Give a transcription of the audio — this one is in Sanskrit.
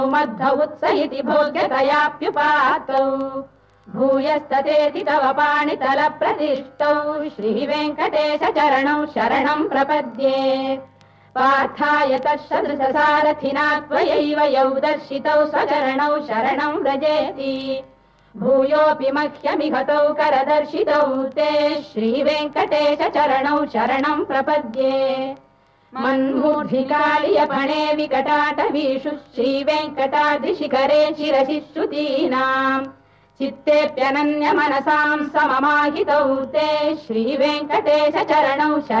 मध्व उत्स इति भोग्यतयाप्युपातौ भूयस्ततेति तव पाणितलप्रतिष्ठौ श्रीवेङ्कटेश चरणौ शरणं प्रपद्ये पार्थाय तत्सदृशसारथिना त्वयैव यौ दर्शितौ स्वचरणौ शरणं व्रजेति भूयोऽपि मह्यमिहतौ करदर्शितौ ते श्रीवेङ्कटेश चरणौ शरणं प्रपद्ये मन्मूर्धिकालियपणे विकटाटवीषु श्रीवेङ्कटाद्रिशिखरे शिरसि श्रुतीनाम् चित्तेऽप्यनन्यमनसां सममाहितौ ते श्रीवेङ्कटेश चरणौ